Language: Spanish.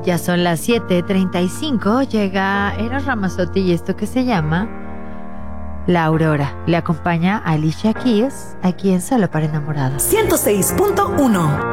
Ya son las 7:35. Llega Eros Ramazzotti y esto que se llama La Aurora. Le acompaña Alicia Keys aquí en Solo para Enamorados. 106.1